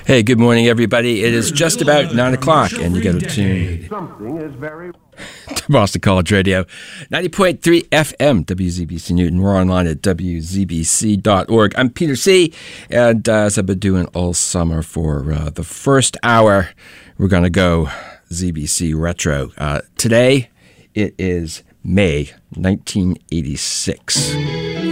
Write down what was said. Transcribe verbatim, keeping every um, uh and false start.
Hey, good morning, everybody. It is just about nine o'clock, and you got to tune to Boston College Radio, ninety point three F M, W Z B C Newton. We're online at W Z B C dot org. I'm Peter C., and uh, as I've been doing all summer for uh, the first hour, we're going to go Z B C Retro. Uh, today, it is May nineteen eighty-six.